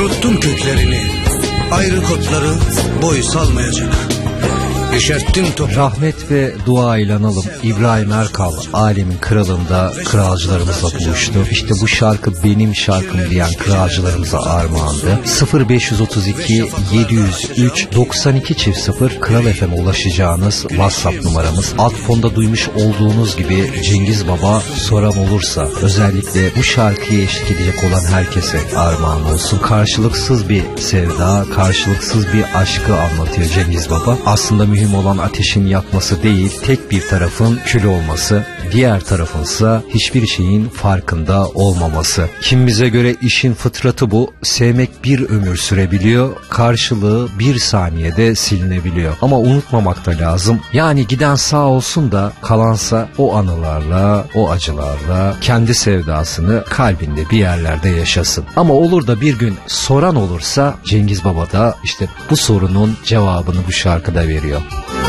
Kuruttum köklerini, ayrı kotları boy salmayacak. Yeşerttim toprağı. Rahmet ve dua ile analım. İbrahim Erkal alemin kralında kralcılarımızla buluştu. İşte bu şarkı benim şarkım diyen kralcılarımıza armağandı. 0532 703 92 0 Kral FM'e ulaşacağınız WhatsApp numaramız. Alt fonda duymuş olduğunuz gibi Cengiz Baba soran olursa özellikle bu şarkıya eşlik edecek olan herkese armağan olsun. Karşılıksız bir sevda, karşılıksız bir aşkı anlatıyor Cengiz Baba. Aslında mühim olan ateşin yakması değil, tek bir tarafın kül olması, diğer tarafınsa hiçbir şeyin farkında olmaması. Kimimize göre işin fıtratı bu. Sevmek bir ömür sürebiliyor, karşılığı bir saniyede silinebiliyor. Ama unutmamak da lazım. Yani giden sağ olsun da kalansa o anılarla, o acılarla kendi sevdasını kalbinde bir yerlerde yaşasın. Ama olur da bir gün soran olursa Cengiz Baba da işte bu sorunun cevabını bu şarkıda veriyor.